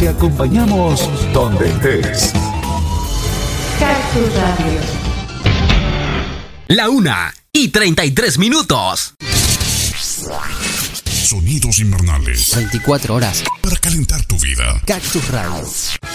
Te acompañamos donde estés. Cactus Radio. La 1:33. Sonidos invernales. 24 horas para calentar tu vida. Cactus Radio.